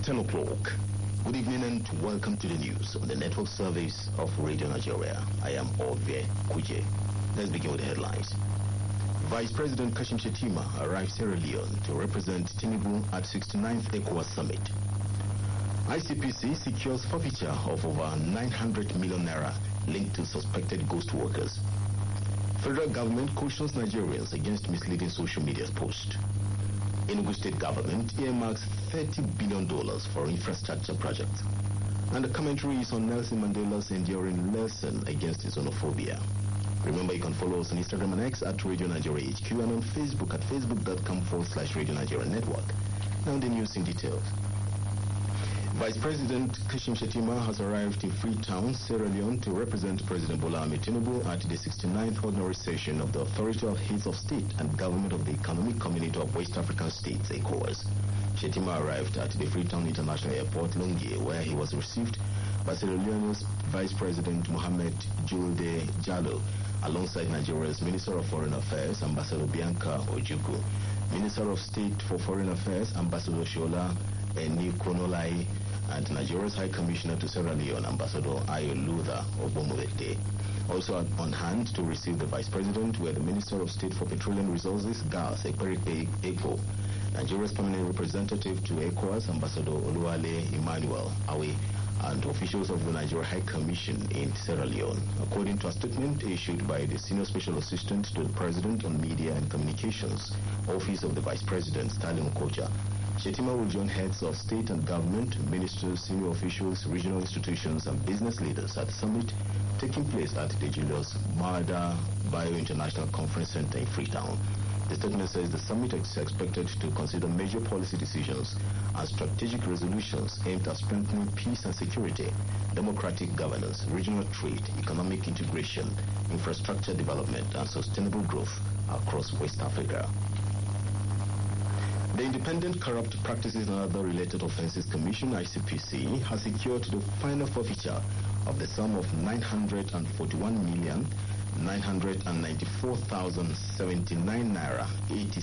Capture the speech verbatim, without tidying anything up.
ten o'clock. Good evening and welcome to the news on the network service of Radio Nigeria. I am Ovie Kuje. Let's begin with the headlines. Vice President Kashim Shettima arrived Sierra Leone to represent Tinubu at sixty-ninth ECOWAS Summit. I C P C secures forfeiture of over nine hundred million naira linked to suspected ghost workers. Federal government cautions Nigerians against misleading social media posts. Enugu State government earmarks thirty billion dollars for infrastructure projects. And the commentary is on Nelson Mandela's enduring lesson against xenophobia. Remember, you can follow us on Instagram and X at Radio Nigeria H Q and on Facebook at facebook.com forward slash Radio Nigeria Network. Now the news in detail. Vice President Kashim Shettima has arrived in Freetown, Sierra Leone to represent President Bola Ahmed Tinubu at the sixty-ninth ordinary session of the Authority of Heads of State and Government of the Economic Community of West African States, ECOWAS. Shettima arrived at the Freetown International Airport, Longye, where he was received by Sierra Leone's Vice President Mohamed Julde Jallo, alongside Nigeria's Minister of Foreign Affairs, Ambassador Bianca Ojukwu, Minister of State for Foreign Affairs, Ambassador Shola Enikonolai, and Nigeria's High Commissioner to Sierra Leone, Ambassador Ayolutha Obomowete. Also on hand to receive the Vice President were the Minister of State for Petroleum Resources, Gas Ekperike Eko, Nigeria's permanent representative to ECOWAS, Ambassador Oluwale Emmanuel Awe, and officials of the Nigeria High Commission in Sierra Leone. According to a statement issued by the Senior Special Assistant to the President on Media and Communications, Office of the Vice President, Stanley Okocha, Shettima will join heads of state and government, ministers, senior officials, regional institutions, and business leaders at the summit taking place at the Julius Maada Bio International Conference Center in Freetown. The statement says the summit is expected to consider major policy decisions and strategic resolutions aimed at strengthening peace and security, democratic governance, regional trade, economic integration, infrastructure development, and sustainable growth across West Africa. The Independent Corrupt Practices and Other Related Offences Commission, I C P C, has secured the final forfeiture of the sum of nine hundred forty-one million nine hundred ninety-four thousand seventy-nine naira eighty